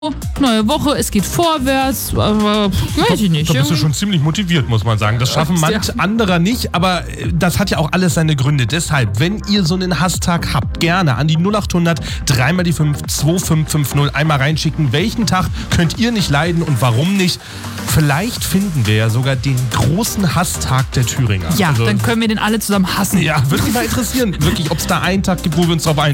neue Woche, es geht vorwärts, aber weiß ich nicht. Da bist du schon ziemlich motiviert, muss man sagen. Das schaffen manch anderer nicht, aber das hat ja auch alles seine Gründe. Deshalb, wenn ihr so einen Hasstag habt, gerne an die 0800 3 mal die 5 2550 einmal reinschicken. Welchen Tag könnt ihr nicht leiden und warum nicht? Vielleicht finden wir ja sogar den großen Hasstag der Thüringer. Ja, dann können wir den alle zusammen hassen. Ja, würde mich mal interessieren, wirklich, ob es da einen Tag gibt, wo wir uns drauf einigen.